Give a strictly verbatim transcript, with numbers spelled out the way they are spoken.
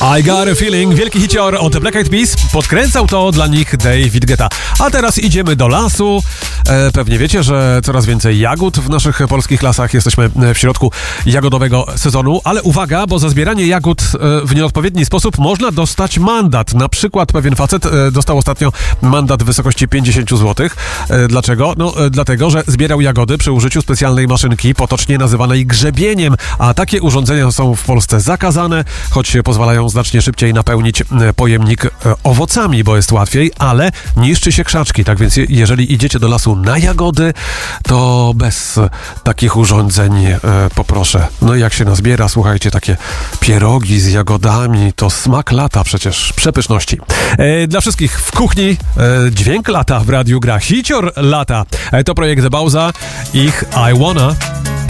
I Got a Feeling, wielki hicior od Black Eyed Peas, podkręcał to dla nich David Guetta. A teraz idziemy do lasu. E, pewnie wiecie, że coraz więcej jagód w naszych polskich lasach. Jesteśmy w środku jagodowego sezonu, ale uwaga, bo za zbieranie jagód w nieodpowiedni sposób można dostać mandat. Na przykład pewien facet e, dostał ostatnio mandat w wysokości pięćdziesiąt złotych. E, dlaczego? No e, dlatego, że zbierał jagody przy użyciu specjalnej maszynki, potocznie nazywanej grzebieniem, a takie urządzenia są w Polsce zakazane, choć pozwalają znacznie szybciej napełnić pojemnik owocami, bo jest łatwiej, ale niszczy się krzaczki. Tak więc jeżeli idziecie do lasu na jagody, to bez takich urządzeń e, poproszę. No i jak się nazbiera, słuchajcie, takie pierogi z jagodami, to smak lata przecież, przepyszności. E, dla wszystkich w kuchni e, dźwięk lata w radiu gra. Hicior lata. E, to projekt The Bauza, ich I Wanna.